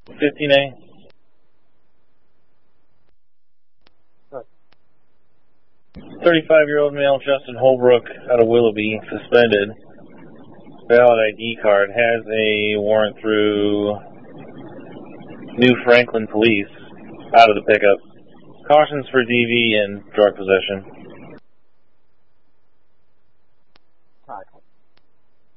15A. 35-year-old male Justin Holbrook out of Willoughby, suspended. Valid ID card, has a warrant through New Franklin Police out of the pickup. Cautions for DV and drug possession.